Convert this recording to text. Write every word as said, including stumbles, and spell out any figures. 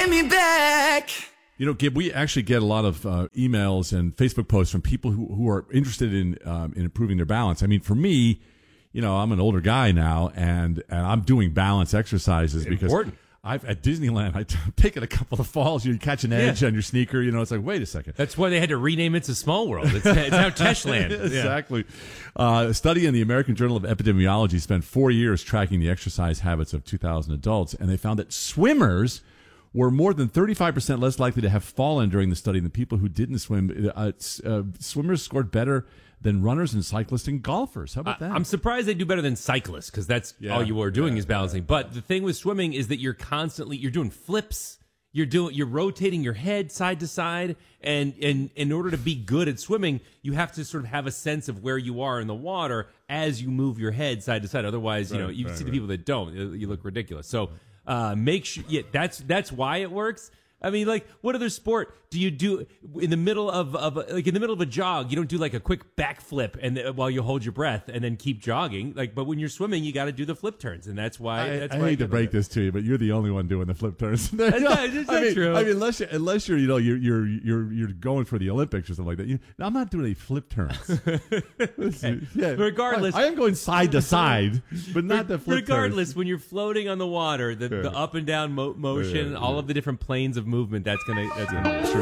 get me back. You know, Gib, we actually get a lot of uh, emails and Facebook posts from people who, who are interested in um, in improving their balance. I mean, for me, you know, I'm an older guy now, and, and I'm doing balance exercises because Important. I've at Disneyland, I've taken a couple of falls. You catch an edge Yeah. on your sneaker. You know, it's like, wait a second. That's why they had to rename it to Small World. It's, it's now Teshland. Exactly. Uh, a study in the American Journal of Epidemiology spent four years tracking the exercise habits of two thousand adults, and they found that swimmers were more than thirty-five percent less likely to have fallen during the study than people who didn't swim. Uh, uh, swimmers scored better than runners and cyclists and golfers. How about that? I, I'm surprised they do better than cyclists because that's Yeah, all you are doing yeah, is balancing. But the thing with swimming is that you're constantly you're doing flips. You're doing you're rotating your head side to side, and and in order to be good at swimming, you have to sort of have a sense of where you are in the water as you move your head side to side. Otherwise, you Right, know, you right, see the right. people that don't, you you look ridiculous. So uh, make sure. Yeah, that's that's why it works. I mean, like, what other sport do you do in the middle of, of like in the middle of a jog? You don't do like a quick backflip and uh, while you hold your breath and then keep jogging. Like, but when you're swimming, you got to do the flip turns, and that's why. I, that's I why hate to break this to you, but you're the only one doing the flip turns. That's not- it's I not mean, true. I mean, unless you're, unless you're, you know, you're you're you're you're going for the Olympics or something like that. You, I'm not doing any flip turns. yeah, Regardless- I, I am going side to side, but not the flip Regardless, turns. when you're floating on the water, the, the up and down mo- motion, Yeah, all yeah. of the different planes of movement, that's gonna that's gonna.